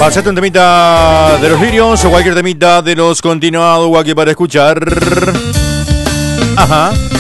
Pasate un temita de los Lirios o cualquier temita de los continuados aquí para escuchar. Ajá.